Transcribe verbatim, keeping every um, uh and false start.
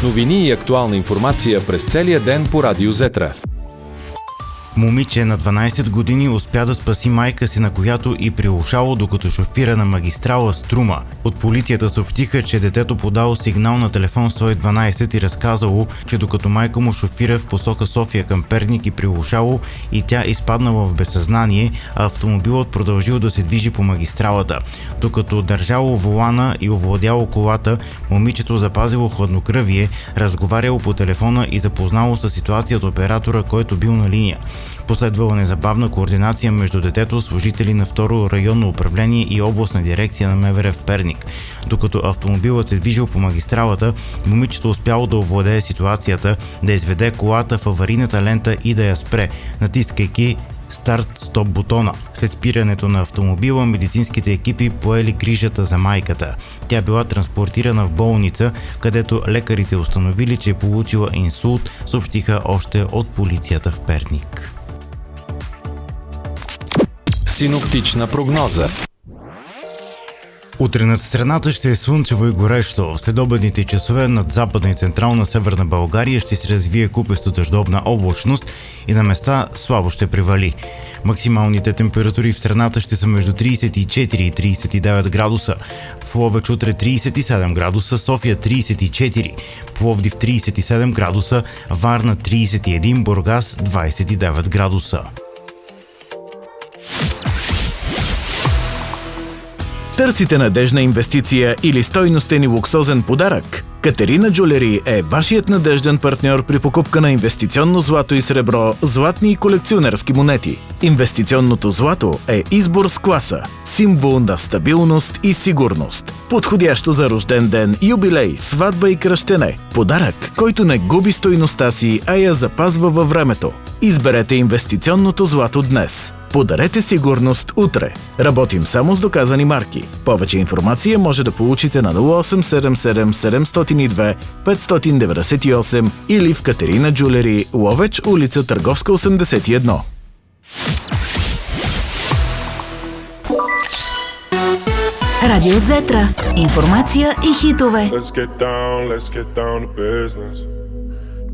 Новини и актуална информация през целия ден по Радио Зетра. Момиче на дванайсет години успя да спаси майка си, на която и приушало, докато шофира на магистрала Струма. От полицията съобщиха, че детето подало сигнал на телефон сто и дванайсет и разказало, че докато майка му шофира в посока София към Перник и приушало, и тя изпаднала в безсъзнание, а автомобилът продължил да се движи по магистралата. Докато държало волана и овладяло колата, момичето запазило хладнокръвие, разговаряло по телефона и запознало със ситуацията оператора, който бил на линия. Последвала незабавна координация между детето, служители на второ районно управление и областна дирекция на МВР в Перник. Докато автомобилът се движил по магистралата, момичето успяло да овладее ситуацията, да изведе колата в аварийната лента и да я спре, натискайки старт-стоп бутона. След спирането на автомобила, медицинските екипи поели грижата за майката. Тя била транспортирана в болница, където лекарите установили, че е получила инсулт, съобщиха още от полицията в Перник. Синоптична прогноза. Утре над страната ще е слънчево и горещо. В следобедните часове над западна и централна северна България ще се развие купесто дъждовна облачност и на места слабо ще привали. Максималните температури в страната ще са между трийсет и четири и трийсет и девет градуса. В Ловеч утре трийсет и седем градуса, София трийсет и четири, Пловдив трийсет и седем градуса, Варна трийсет и един, Бургас двайсет и девет градуса. Търсите надежна инвестиция или стойностен и луксозен подарък? Катерина Джулери е вашият надежден партньор при покупка на инвестиционно злато и сребро, златни и колекционерски монети. Инвестиционното злато е избор с класа, символ на стабилност и сигурност. Подходящо за рожден ден, юбилей, сватба и кръщене. Подарък, който не губи стойността си, а я запазва във времето. Изберете инвестиционното злато днес. Подарете сигурност утре. Работим само с доказани марки. Повече информация може да получите на нула осем седем седем седем зero два пет девет осем или в Катерина Джулери, Ловеч, улица Търговска осемдесет и едно. Радио Зетра. Информация и хитове. Let's get down, let's get down to business.